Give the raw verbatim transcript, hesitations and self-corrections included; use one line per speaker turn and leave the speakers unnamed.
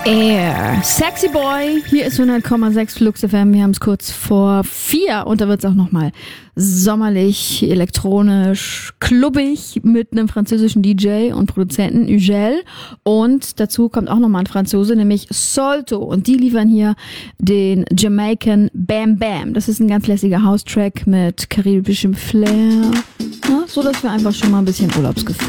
Air. Sexy Boy. Hier ist hundert Komma sechs Flux F M. Wir haben es kurz vor vier und da wird es auch nochmal sommerlich, elektronisch, klubbig mit einem französischen D J und Produzenten, Ugel. Und dazu kommt auch nochmal ein Franzose, nämlich Solto. Und die liefern hier den Jamaican Bam Bam. Das ist ein ganz lässiger House-Track mit karibischem Flair. Ja, so, dass wir einfach schon mal ein bisschen Urlaubsgefühl